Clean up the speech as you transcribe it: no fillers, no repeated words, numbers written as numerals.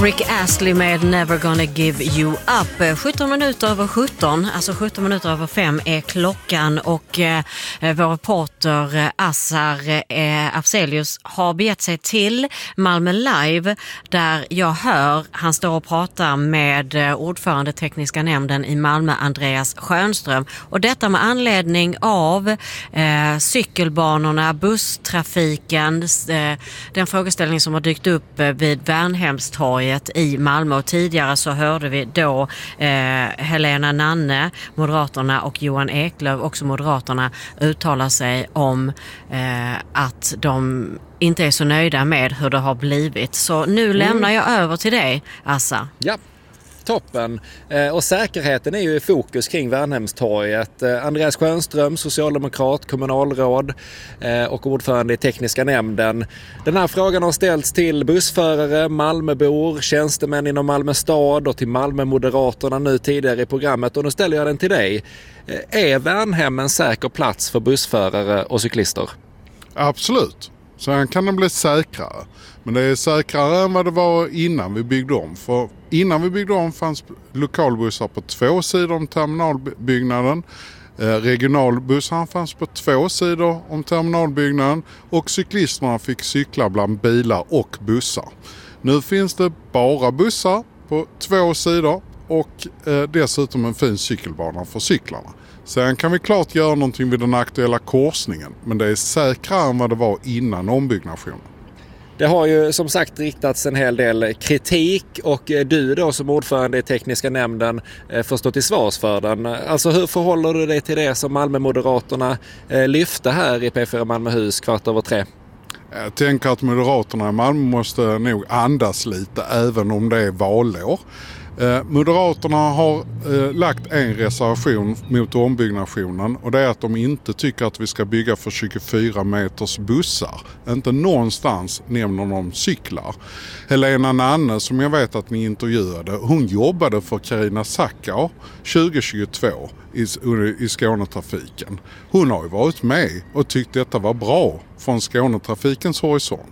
Rick Astley med Never Gonna Give You Up. 17 minuter över 17, alltså 17 minuter över 5 är klockan och vår reporter Assar Afzelius har begett sig till Malmö Live där jag hör han står och pratar med ordförande tekniska nämnden i Malmö, Andreas Schönström. Och detta med anledning av cykelbanorna, busstrafiken, den frågeställning som har dykt upp vid Värnhemstorget i Malmö. Och tidigare så hörde vi då Helena Nanne, Moderaterna, och Johan Eklöf, också Moderaterna, uttala sig om att de inte är så nöjda med hur det har blivit. Så nu lämnar jag över till dig, Assa. Ja. Toppen. Och säkerheten är ju i fokus kring Värnhemstorget. Andreas Schönström, socialdemokrat, kommunalråd och ordförande i tekniska nämnden. Den här frågan har ställts till bussförare, Malmöbor, tjänstemän inom Malmö stad och till Malmö-moderaterna nu tidigare i programmet. Och nu ställer jag den till dig. Är Värnhem en säker plats för bussförare och cyklister? Absolut. Sen kan den bli säkrare. Men det är säkrare än vad det var innan vi byggde om. För innan vi byggde om fanns lokalbussar på 2 sidor om terminalbyggnaden. Regionalbussar fanns på 2 sidor om terminalbyggnaden. Och cyklisterna fick cykla bland bilar och bussar. Nu finns det bara bussar på 2 sidor och dessutom en fin cykelbana för cyklarna. Sen kan vi klart göra någonting vid den aktuella korsningen. Men det är säkrare än vad det var innan ombyggnationen. Det har ju som sagt riktats en hel del kritik och du då som ordförande i tekniska nämnden får stå till svars för den. Alltså hur förhåller du dig till det som Malmö-moderaterna lyfte här i P4 Malmöhus 2:15? Jag tänker att Moderaterna i Malmö måste nog andas lite även om det är valår. Moderaterna har lagt en reservation mot ombyggnationen och det är att de inte tycker att vi ska bygga för 24 meters bussar. Inte någonstans nämner de cyklar. Helena Nanne, som jag vet att ni intervjuade, hon jobbade för Carina Sackau 2022 i Skånetrafiken. Hon har ju varit med och tyckt detta var bra från Skånetrafikens horisont.